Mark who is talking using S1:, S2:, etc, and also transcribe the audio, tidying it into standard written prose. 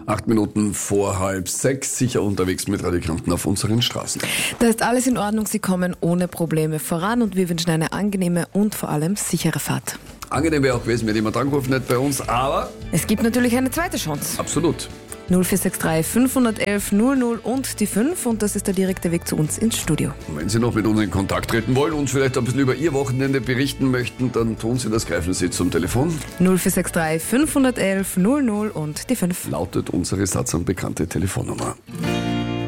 S1: 8 Minuten vor 5:30, sicher unterwegs mit Radio Kärnten auf unseren Straßen.
S2: Da ist alles in Ordnung, Sie kommen ohne Probleme voran und wir wünschen eine angenehme und vor allem sichere Fahrt.
S1: Angenehm wäre auch gewesen, wenn jemand angerufen hätte bei uns, aber
S2: Es gibt natürlich eine zweite Chance.
S1: absolut.
S2: 0463 511 00 und die 5 und das ist der direkte Weg zu uns ins Studio.
S1: Und wenn Sie noch mit uns in Kontakt treten wollen und vielleicht ein bisschen über Ihr Wochenende berichten möchten, dann tun Sie das, greifen Sie zum Telefon.
S2: 0463 511 00 und die 5.
S1: Lautet unsere sattsam bekannte Telefonnummer.